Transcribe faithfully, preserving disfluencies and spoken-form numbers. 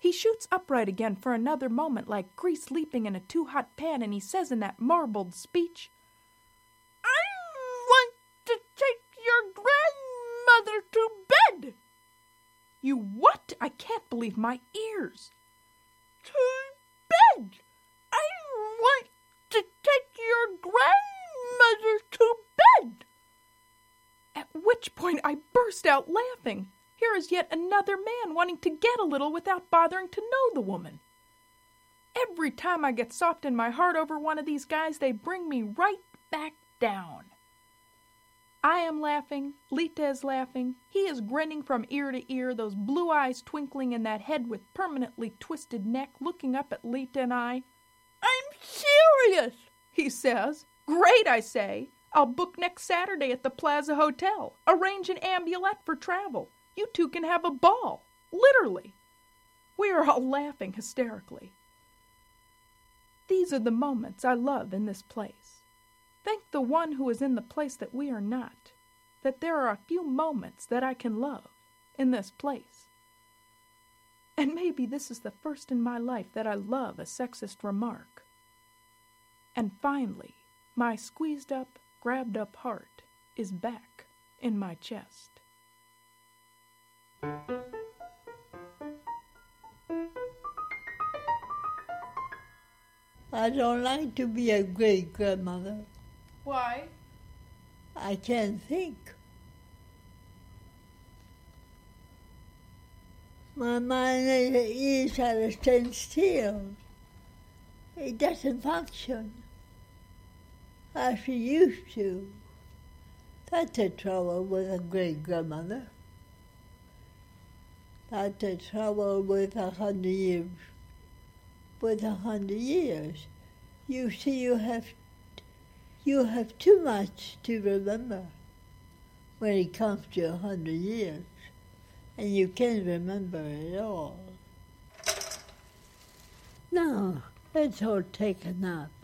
He shoots upright again for another moment like grease leaping in a too-hot pan, and he says in that marbled speech, "I want to take your grandmother to bed." "You what? I can't believe my ears." "To bed. I want to take your grandmother to bed." At which point I burst out laughing. Here is yet another man wanting to get a little without bothering to know the woman. Every time I get soft in my heart over one of these guys, they bring me right back down. I am laughing, Lita is laughing, he is grinning from ear to ear, those blue eyes twinkling in that head with permanently twisted neck, looking up at Lita and I. "I'm serious," he says. "Great," I say. "I'll book next Saturday at the Plaza Hotel. Arrange an ambulette for travel. You two can have a ball." Literally. We are all laughing hysterically. These are the moments I love in this place. Thank the one who is in the place that we are not, that there are a few moments that I can love in this place. And maybe this is the first in my life that I love a sexist remark. And finally, my squeezed up, grabbed up heart is back in my chest. I don't like to be a great-grandmother. Why? I can't think. My mind is at a standstill. It doesn't function as it used to. That's the trouble with a great-grandmother. That's the trouble with a hundred years. With a hundred years, you see, you have you have too much to remember when it comes to a hundred years, and you can't remember it all. Now, let's all take a nap.